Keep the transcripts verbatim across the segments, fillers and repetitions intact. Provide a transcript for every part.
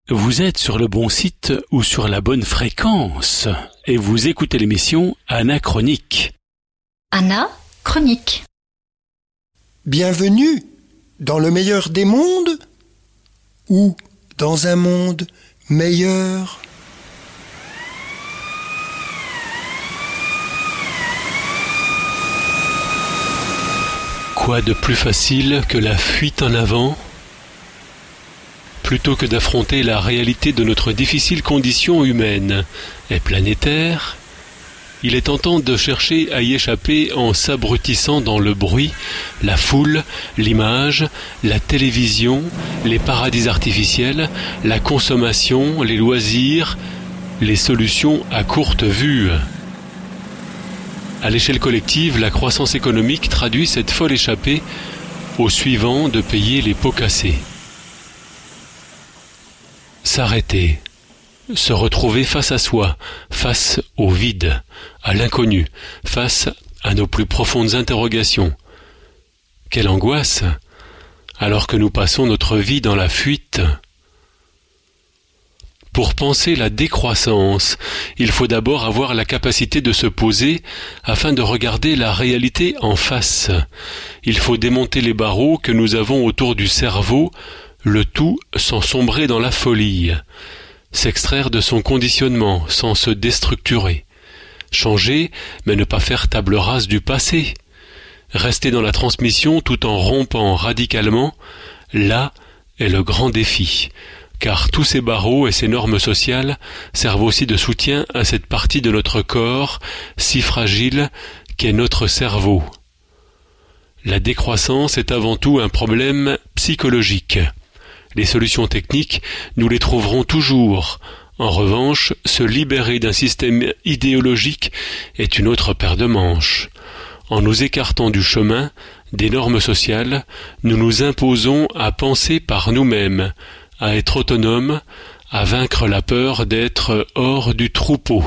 Vous êtes sur le bon site ou sur la bonne fréquence et vous écoutez l'émission Anachronique. Anachronique. Bienvenue dans le meilleur des mondes ou dans un monde meilleur. Quoi de plus facile que la fuite en avant ? Plutôt que d'affronter la réalité de notre difficile condition humaine et planétaire, il est tentant de chercher à y échapper en s'abrutissant dans le bruit, la foule, l'image, la télévision, les paradis artificiels, la consommation, les loisirs, les solutions à courte vue. À l'échelle collective, la croissance économique traduit cette folle échappée au suivant de payer les pots cassés. S'arrêter, se retrouver face à soi, face au vide, à l'inconnu, face à nos plus profondes interrogations. Quelle angoisse, alors que nous passons notre vie dans la fuite. Pour penser la décroissance, il faut d'abord avoir la capacité de se poser afin de regarder la réalité en face. Il faut démonter les barreaux que nous avons autour du cerveau, le tout sans sombrer dans la folie, s'extraire de son conditionnement sans se déstructurer, changer mais ne pas faire table rase du passé, rester dans la transmission tout en rompant radicalement, là est le grand défi, car tous ces barreaux et ces normes sociales servent aussi de soutien à cette partie de notre corps si fragile qu'est notre cerveau. La décroissance est avant tout un problème psychologique. Les solutions techniques, nous les trouverons toujours. En revanche, se libérer d'un système idéologique est une autre paire de manches. En nous écartant du chemin, des normes sociales, nous nous imposons à penser par nous-mêmes, à être autonomes, à vaincre la peur d'être hors du troupeau.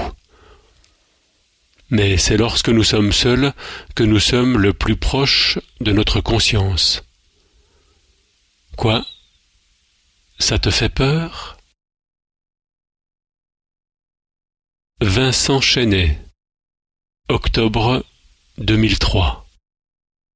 Mais c'est lorsque nous sommes seuls que nous sommes le plus proches de notre conscience. Quoi ? Ça te fait peur ? Vincent Chenet, octobre deux mille trois.